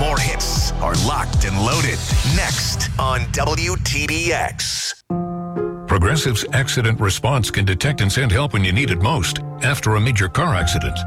More hits are locked and loaded. Next on WTBX. Progressive's accident response can detect and send help when you need it most. After a major car accident,